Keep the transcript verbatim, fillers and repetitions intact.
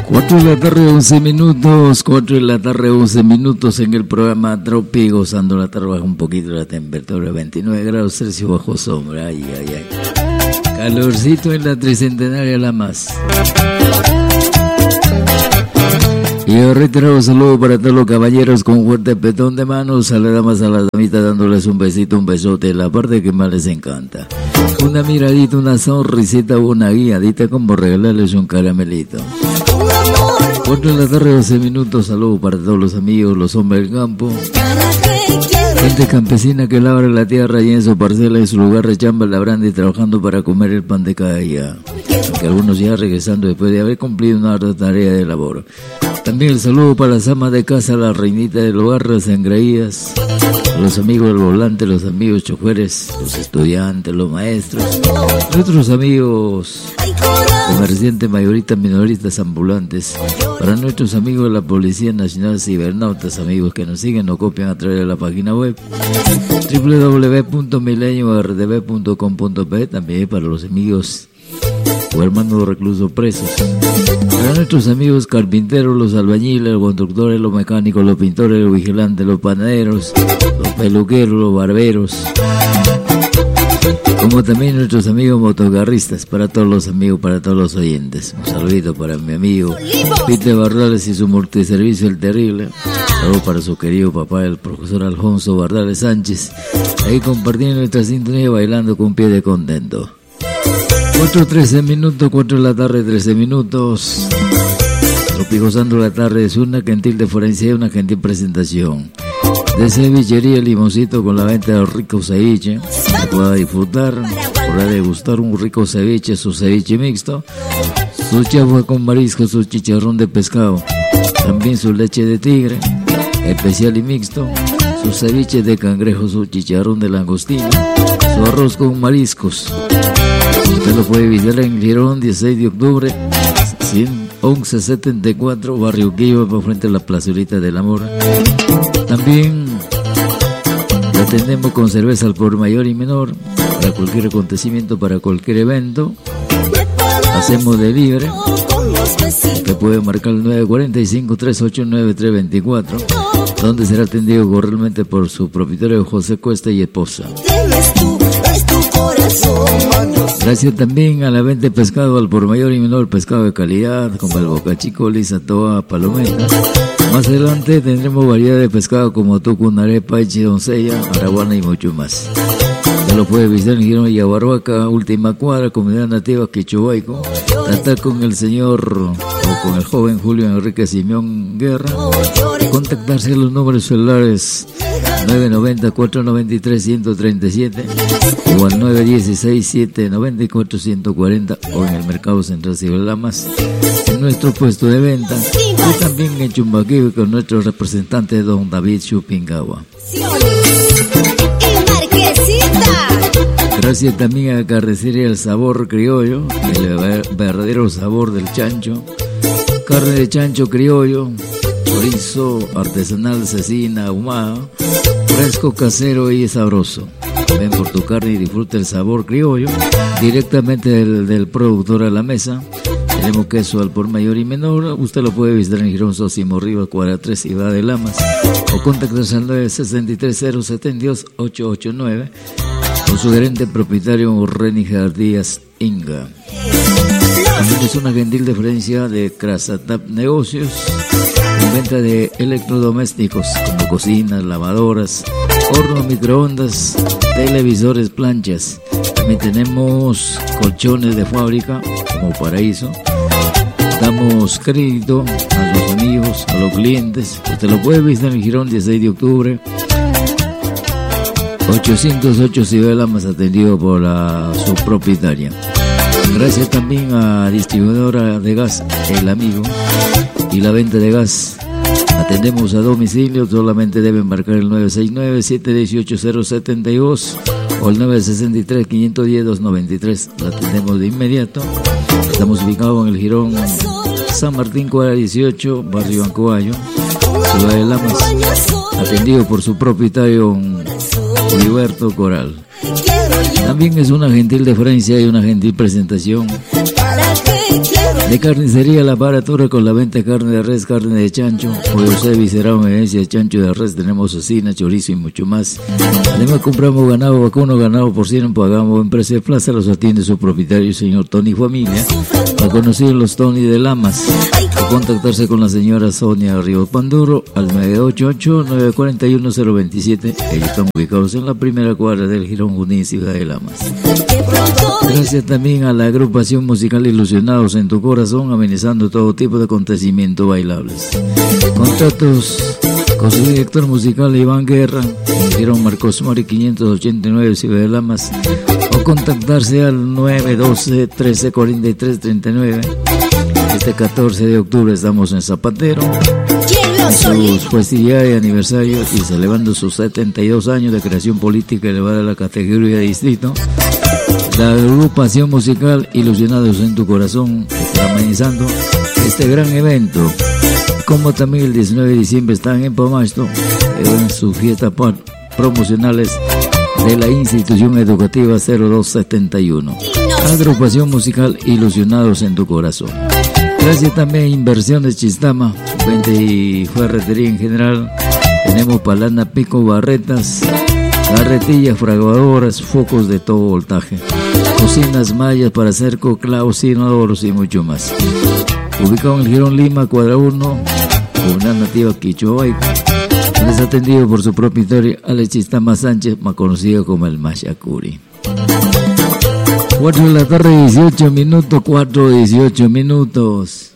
cuatro de la tarde, once minutos, cuatro de la tarde, once minutos en el programa Tropi, gozando la tarde bajo un poquito la temperatura, veintinueve grados Celsius bajo sombra, ay, ay, ay. Calorcito en la tricentenaria la más. Y yo reitero un saludo para todos los caballeros con fuerte petón de manos, a las damas, a las damitas dándoles un besito, un besote, la parte que más les encanta. Una miradita, una sonrisita, una guiadita, como regalarles un caramelito. cuatro de la tarde, doce minutos, saludos para todos los amigos, los hombres del campo. Gente campesina que labra la tierra y en su parcela, en su lugar de chamba, labrando y trabajando para comer el pan de cada día. Aunque algunos ya regresando después de haber cumplido una ardua tarea de labor. También el saludo para las amas de casa, la reinita del hogar, las engreídas, los amigos del volante, los amigos choferes, los estudiantes, los maestros, nuestros amigos comerciantes, mayoristas, minoristas, ambulantes, para nuestros amigos de la Policía Nacional, cibernautas, amigos que nos siguen o copian a través de la página web doble u doble u doble u punto milenio r d b punto com punto p, también para los amigos o hermanos reclusos presos, para nuestros amigos carpinteros, los albañiles, los conductores, los mecánicos, los pintores, los vigilantes, los panaderos, los peluqueros, los barberos, como también nuestros amigos motocarristas, para todos los amigos, para todos los oyentes. Un saludito para mi amigo Peter Bardales y su multiservicio El Terrible. Saludo para su querido papá, el profesor Alfonso Bardales Sánchez, ahí compartiendo nuestra sintonía, bailando con pie de contento. cuatro trece minutos, cuatro de la tarde, trece minutos. Tropi gozando la tarde es una gentil deferencia y una gentil presentación de cevichería Limoncito, con la venta de rico ceviche que pueda disfrutar, podrá degustar un rico ceviche, su ceviche mixto, su chagua con marisco, su chicharrón de pescado, también su leche de tigre especial y mixto, su ceviche de cangrejo, su chicharrón de langostino, su arroz con mariscos. Usted lo puede visitar en Girón, dieciséis de octubre, once setenta y cuatro, Barrio Guiva, por frente a la plazolita del Amor. También lo atendemos con cerveza al por mayor y menor, para cualquier acontecimiento, para cualquier evento. Hacemos delivery, que puede marcar el nueve cuatro cinco, tres ocho nueve, tres dos cuatro, donde será atendido cordialmente por su propietario José Cuesta y esposa. Gracias también a la venta de pescado al por mayor y menor, pescado de calidad como el bocachico, lisa, toa, palometa. Más adelante tendremos variedad de pescado como tucunaré, paiche, doncella, araguana y mucho más. Ya lo puede visitar en Girón y Abarbaca, última cuadra, comunidad nativa Quichubaico. Tratar con el señor o con el joven Julio Enrique Simeón Guerra. Contactarse en los números celulares nueve nueve cero, cuatro nueve tres, uno cero tres siete o al nueve uno seis, siete nueve cuatro, uno cuatro cero o en el Mercado Central Ciudad Lamas, en nuestro puesto de venta, y también en Chumbaquí con nuestro representante don David Chupingawa. Gracias también a Carnicería El Sabor Criollo, el verdadero sabor del chancho, carne de chancho criollo, chorizo artesanal, cecina, ahumado, fresco, casero y sabroso. Ven por tu carne y disfruta el sabor criollo directamente del, del productor a la mesa. Tenemos queso al por mayor y menor. Usted lo puede visitar en Girón Sosimo Rivas, cuadra tres, Ciudad de Lamas, o contactarse al nueve seis tres, cero siete dos, ocho ocho nueve con su gerente propietario Reniger Díaz Inga. También es una gentil deferencia de Crasatap Negocios, en venta de electrodomésticos como cocinas, lavadoras, hornos, microondas, televisores, planchas. También tenemos colchones de fábrica como Paraíso. Damos crédito a los amigos, a los clientes. Usted lo puede visitar en Girón, dieciséis de octubre, ochocientos ocho, Ciudad de Lamas, atendido por la subpropietaria. Gracias también a distribuidora de gas El Amigo y la venta de gas. Atendemos a domicilio, solamente deben marcar el nueve seis nueve, siete uno ocho, cero siete dos o el nueve seis tres, cinco uno cero, dos nueve tres. La atendemos de inmediato. Estamos ubicados en el Girón San Martín, cuadra dieciocho, barrio Ancoayo, Ciudad de Lamas, atendido por su propietario Heriberto Coral. También es una gentil deferencia y una gentil presentación De carnicería La Baratura, con la venta de carne de res, carne de chancho, pollo visceral, evidencia de chancho de res, tenemos cecina, chorizo y mucho más. Además compramos ganado vacuno, ganado porcino, pagamos en precio de plaza, los atiende su propietario, señor Tony Familia, a conocer los Tony de Lamas, a contactarse con la señora Sonia Ríos Panduro al nueve ocho ocho, nueve cuatro uno, cero dos siete. Ellos están ubicados en la primera cuadra del Girón Junín, Ciudad de Lamas. Gracias también a la agrupación musical Ilusionados en tu Corazón, amenizando todo tipo de acontecimientos bailables. Contactos con su director musical Iván Guerra, Girón Marcos Mori quinientos ochenta y nueve, Ciudad de Lamas, o contactarse al nueve uno dos, trece cuarenta y tres treinta y nueve. Este catorce de octubre estamos en Zapatero, en sus festividades de aniversario y celebrando sus setenta y dos años de creación política elevada a la categoría de distrito. La agrupación musical Ilusionados en tu Corazón está amenizando este gran evento, como también el diecinueve de diciembre están en Pamasto en sus fiestas promocionales de la institución educativa cero dos setenta y uno. Agrupación musical Ilusionados en tu Corazón. Gracias también a Inversiones Chistama, venta y ferretería en general. Tenemos palana, pico, barretas, carretillas, fraguadoras, focos de todo voltaje, cocinas, mallas para cerco, clavos, inodoros y mucho más. Ubicado en el Girón Lima, cuadra uno, comunidad nativa Quichuaica. Es atendido por su propietario Alex Chistama Sánchez, más conocido como el Mashacuri. cuatro de la tarde, dieciocho minutos, cuatro, dieciocho minutos.